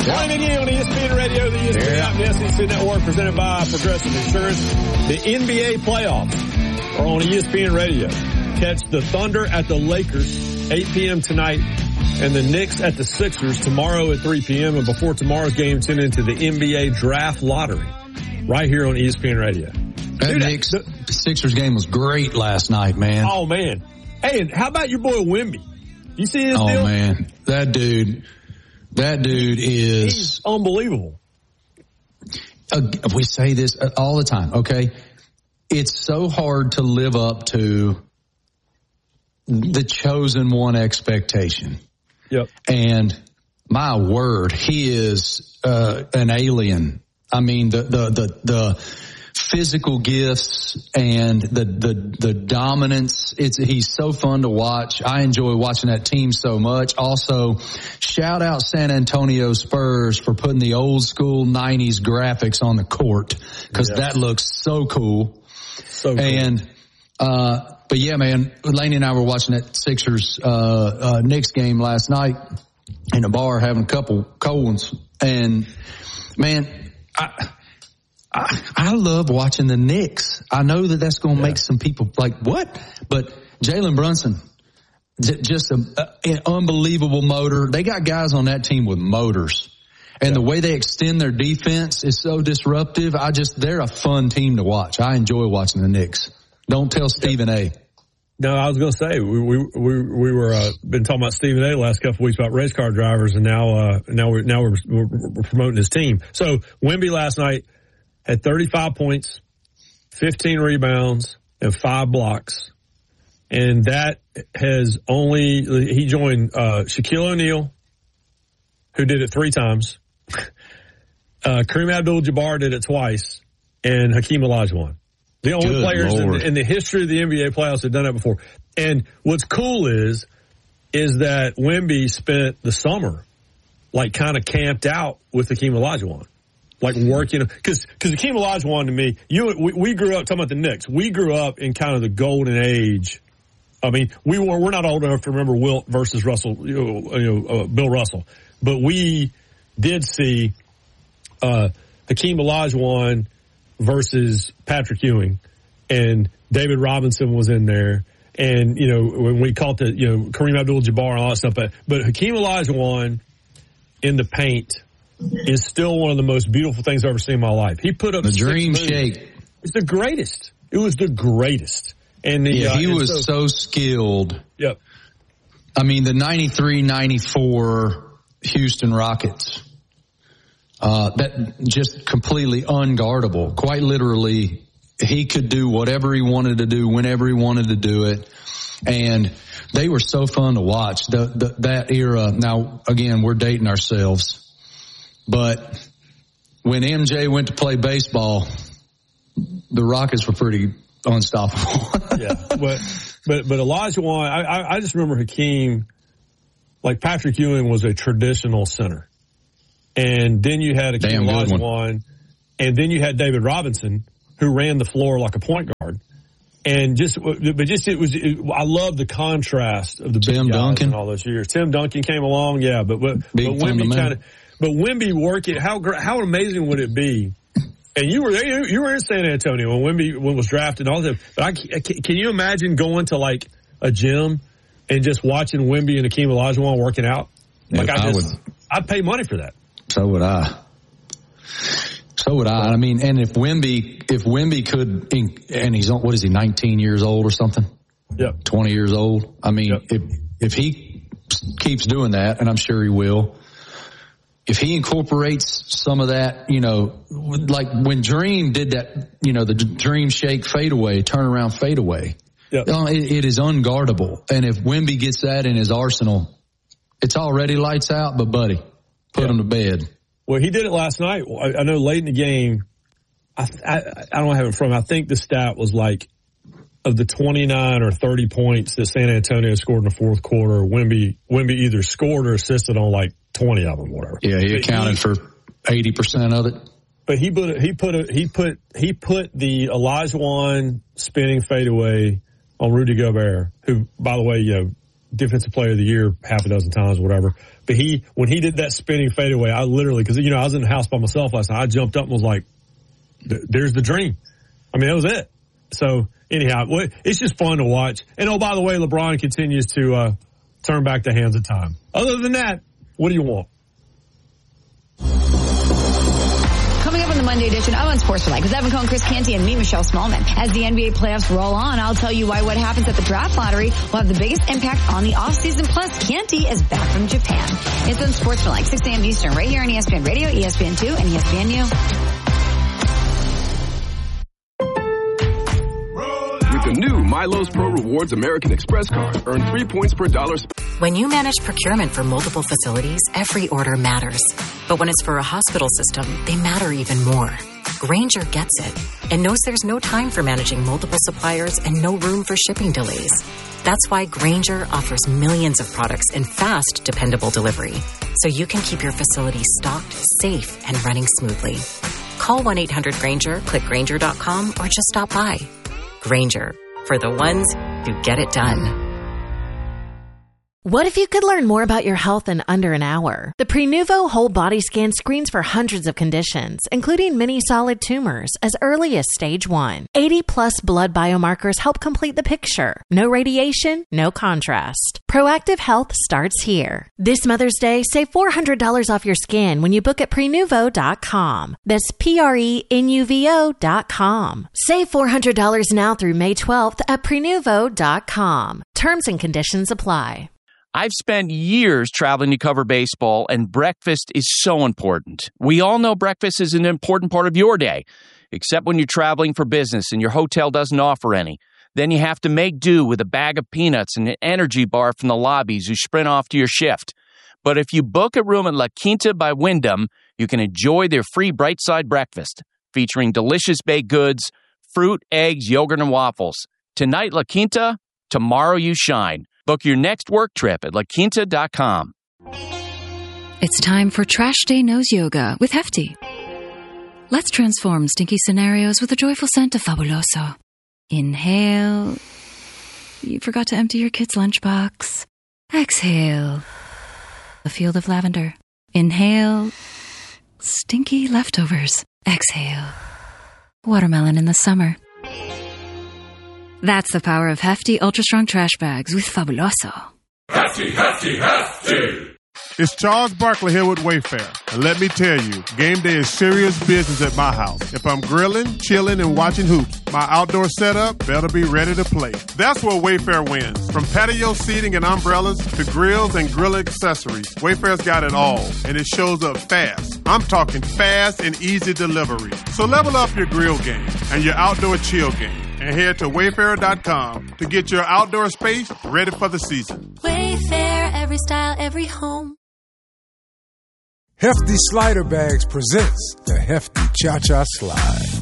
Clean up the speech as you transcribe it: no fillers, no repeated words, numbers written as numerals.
Morning McGee on ESPN Radio, the ESPN app, the SEC Network, presented by Progressive Insurance. The NBA playoffs are on ESPN Radio. Catch the Thunder at the Lakers, 8 p.m. tonight, and the Knicks at the Sixers tomorrow at 3 p.m. And before tomorrow's game, tune into the NBA Draft Lottery right here on ESPN Radio. That Knicks-Sixers game was great last night, man. Oh, man. Hey, and how about your boy Wemby? You see his deal? Oh, man. That dude is... He's unbelievable. We say this all the time, okay? It's so hard to live up to the chosen one expectation. Yep. And my word, he is an alien. I mean, the physical gifts and the dominance. He's so fun to watch. I enjoy watching that team so much. Also, shout out San Antonio Spurs for putting the old school 90s graphics on the court, because that looks so cool. So cool. And, but yeah, man, Laney and I were watching that Sixers, Knicks game last night in a bar, having a couple cold ones. And man, I love watching the Knicks. I know that that's going to make some people like, what? But Jalen Brunson, just an unbelievable motor. They got guys on that team with motors. And the way they extend their defense is so disruptive. They're a fun team to watch. I enjoy watching the Knicks. Don't tell Stephen A. No, I was going to say, we were, been talking about Stephen A the last couple of weeks about race car drivers, and now we're promoting his team. So Wemby last night had 35 points, 15 rebounds, and 5 blocks. And that he joined, Shaquille O'Neal, who did it 3 times. Kareem Abdul-Jabbar did it twice, and Hakeem Olajuwon. The only players in the history of the NBA playoffs have done that before. And what's cool is that Wemby spent the summer, like, kind of camped out with Hakeem Olajuwon, like working. Because Hakeem Olajuwon, to me, we grew up talking about the Knicks. We grew up in kind of the golden age. I mean, we're not old enough to remember Wilt versus Russell, Bill Russell, but we did see Hakeem Olajuwon versus Patrick Ewing, and David Robinson was in there, and when we called it Kareem Abdul-Jabbar and all that stuff, but Hakeem Olajuwon in the paint is still one of the most beautiful things I've ever seen in my life. He put up the dream shake. It's the greatest. It was the greatest, and he was so skilled. Yep. I mean, the 93-94 Houston Rockets. That just completely unguardable. Quite literally, he could do whatever he wanted to do, whenever he wanted to do it. And they were so fun to watch. That era. Now, again, we're dating ourselves. But when MJ went to play baseball, the Rockets were pretty unstoppable. Yeah. But Olajuwon, I just remember Hakeem, like Patrick Ewing was a traditional center. And then you had Hakeem Olajuwon, and then you had David Robinson, who ran the floor like a point guard. And I love the contrast of the big Tim guys Duncan in all those years. Tim Duncan came along, but Wemby working. How amazing would it be? And you were in San Antonio when Wemby was drafted and all that. But can you imagine going to like a gym and just watching Wemby and Hakeem Olajuwon working out? Like I'd pay money for that. So would I. I mean, and if Wemby could, and he's on, what is he, 19 years old or something? Yep. 20 years old. I mean, if he keeps doing that, and I'm sure he will, if he incorporates some of that, like when Dream did that, the Dream shake fadeaway, turnaround fadeaway, it is unguardable. And if Wemby gets that in his arsenal, it's already lights out, but buddy, put him to bed. Well, he did it last night. I know late in the game, I don't have it in front of me. I think the stat was like, of the 29 or 30 points that San Antonio scored in the fourth quarter, Wemby either scored or assisted on like 20 of them, whatever. Yeah, he accounted for 80% of it. But he put the Olajuwon spinning fadeaway on Rudy Gobert, who, by the way, defensive player of the year half a dozen times, whatever. But when he did that spinning fadeaway, I literally, because, I was in the house by myself last night, I jumped up and was like, there's the dream. I mean, that was it. So, anyhow, it's just fun to watch. And, oh, by the way, LeBron continues to turn back the hands of time. Other than that, what do you want? Coming up on the Monday edition of Unsportsmanlike with Evan Cohen, Chris Canty, and me, Michelle Smallman. As the NBA playoffs roll on, I'll tell you why what happens at the draft lottery will have the biggest impact on the offseason. Plus, Canty is back from Japan. It's Unsportsmanlike, 6 a.m. Eastern, right here on ESPN Radio, ESPN2, and ESPNU. The new Milo's Pro Rewards American Express card. Earn 3 points per dollar. When you manage procurement for multiple facilities, every order matters. But when it's for a hospital system, they matter even more. Grainger gets it and knows there's no time for managing multiple suppliers and no room for shipping delays. That's why Grainger offers millions of products in fast, dependable delivery, so you can keep your facility stocked, safe, and running smoothly. Call 1-800-GRAINGER, click Grainger.com, or just stop by. Grainger, for the ones who get it done. What if you could learn more about your health in under an hour? The Prenuvo Whole Body Scan screens for hundreds of conditions, including many solid tumors, as early as stage 1. 80-plus blood biomarkers help complete the picture. No radiation, no contrast. Proactive health starts here. This Mother's Day, save $400 off your scan when you book at Prenuvo.com. That's Prenuvo.com. Save $400 now through May 12th at Prenuvo.com. Terms and conditions apply. I've spent years traveling to cover baseball, and breakfast is so important. We all know breakfast is an important part of your day, except when you're traveling for business and your hotel doesn't offer any. Then you have to make do with a bag of peanuts and an energy bar from the lobbies you sprint off to your shift. But if you book a room at La Quinta by Wyndham, you can enjoy their free Bright Side breakfast, featuring delicious baked goods, fruit, eggs, yogurt, and waffles. Tonight, La Quinta, tomorrow you shine. Book your next work trip at laquinta.com. It's time for Trash Day Nose Yoga with Hefty. Let's transform stinky scenarios with a joyful scent of Fabuloso. Inhale. You forgot to empty your kid's lunchbox. Exhale. A field of lavender. Inhale. Stinky leftovers. Exhale. Watermelon in the summer. That's the power of Hefty Ultra Strong Trash Bags with Fabuloso. Hefty, Hefty, Hefty! It's Charles Barkley here with Wayfair. And let me tell you, game day is serious business at my house. If I'm grilling, chilling, and watching hoops, my outdoor setup better be ready to play. That's where Wayfair wins. From patio seating and umbrellas to grills and grill accessories, Wayfair's got it all, and it shows up fast. I'm talking fast and easy delivery. So level up your grill game and your outdoor chill game, and head to Wayfair.com to get your outdoor space ready for the season. Wayfair, every style, every home. Hefty Slider Bags presents the Hefty Cha-Cha Slide.